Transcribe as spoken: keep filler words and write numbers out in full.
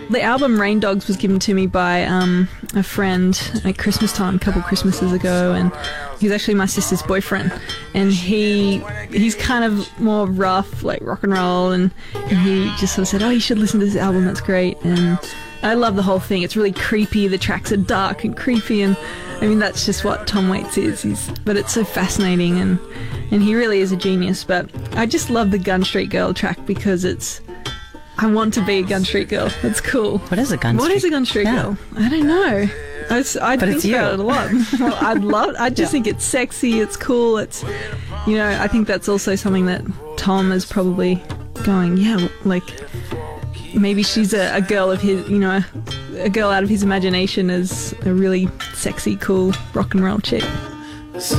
the album Rain Dogs was given to me by um, a friend at Christmas time, a couple Christmases ago, and he's actually my sister's boyfriend. And he he's kind of more rough, like rock and roll, and, and he just sort of said, "Oh, you should listen to this album. That's great." And I love the whole thing. It's really creepy. The tracks are dark and creepy, and I mean that's just what Tom Waits is. He's, but it's so fascinating, and and he really is a genius. But I just love the Gun Street Girl track because it's. I want to be a Gun Street Girl. That's cool. What is a Gun What Street? is a Gun Street Yeah. Girl? I don't know. I, s- I But think it's you. about it a lot. Well, I'd love. I just Yeah. think it's sexy. It's cool. It's, you know, I think that's also something that Tom is probably going. Yeah, like maybe she's a, a girl of his. You know, a girl out of his imagination as a really sexy, cool rock and roll chick.